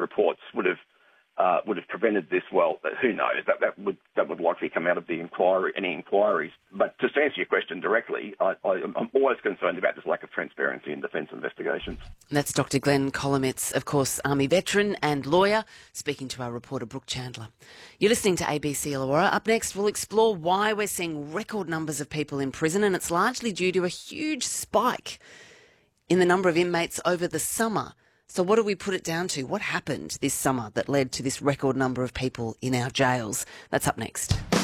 reports would have prevented this. Well, who knows? That would likely come out of the inquiry, any inquiries. But to answer your question directly, I'm always concerned about this lack of transparency in defence investigations. That's Dr. Glenn Kolomeitz, of course, Army veteran and lawyer, speaking to our reporter Brooke Chandler. You're listening to ABC Illawarra. Up next, we'll explore why we're seeing record numbers of people in prison, and it's largely due to a huge spike in the number of inmates over the summer. So what do we put it down to? What happened this summer that led to this record number of people in our jails? That's up next.